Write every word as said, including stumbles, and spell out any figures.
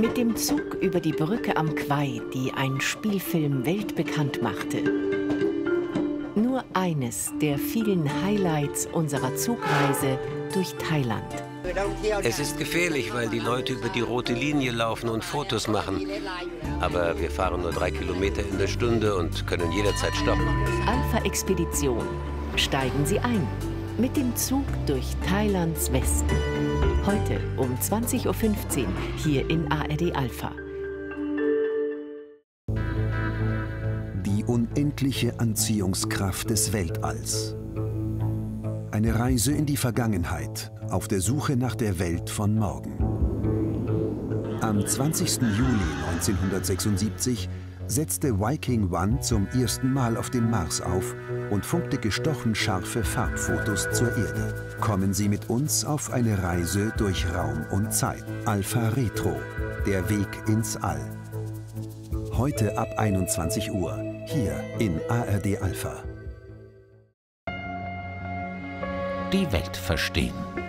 Mit dem Zug über die Brücke am Quai, die ein Spielfilm weltbekannt machte. Nur eines der vielen Highlights unserer Zugreise durch Thailand. Es ist gefährlich, weil die Leute über die rote Linie laufen und Fotos machen. Aber wir fahren nur drei Kilometer in der Stunde und können jederzeit stoppen. Alpha-Expedition. Steigen Sie ein. Mit dem Zug durch Thailands Westen. Heute um zwanzig Uhr fünfzehn hier in A R D Alpha. Die unendliche Anziehungskraft des Weltalls. Eine Reise in die Vergangenheit auf der Suche nach der Welt von morgen. Am zwanzigsten Juli neunzehnhundertsechsundsiebzig setzte Viking One zum ersten Mal auf dem Mars auf und funkte gestochen scharfe Farbfotos zur Erde. Kommen Sie mit uns auf eine Reise durch Raum und Zeit. Alpha Retro, der Weg ins All. Heute ab einundzwanzig Uhr, hier in A R D Alpha. Die Welt verstehen.